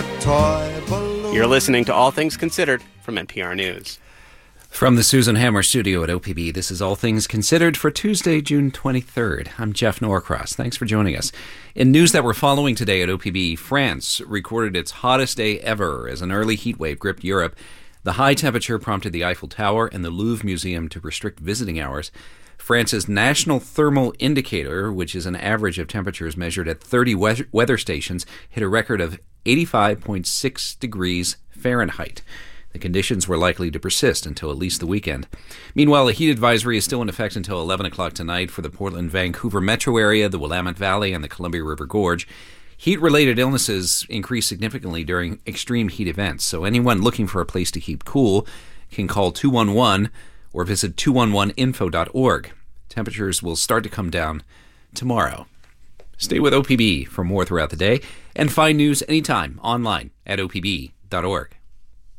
a toy balloon. You're listening to All Things Considered from NPR News. From the Susan Hammer studio at OPB, this is All Things Considered for Tuesday, June 23rd. I'm Jeff Norcross. Thanks for joining us. In news that we're following today at OPB, France recorded its hottest day ever as an early heat wave gripped Europe. The high temperature prompted the Eiffel Tower and the Louvre Museum to restrict visiting hours. France's National Thermal Indicator, which is an average of temperatures measured at 30 weather stations, hit a record of 85.6 degrees Fahrenheit. The conditions were likely to persist until at least the weekend. Meanwhile, a heat advisory is still in effect until 11 o'clock tonight for the Portland-Vancouver metro area, the Willamette Valley, and the Columbia River Gorge. Heat-related illnesses increase significantly during extreme heat events, so anyone looking for a place to keep cool can call 211 or visit 211info.org. Temperatures will start to come down tomorrow. Stay with OPB for more throughout the day, and find news anytime online at opb.org.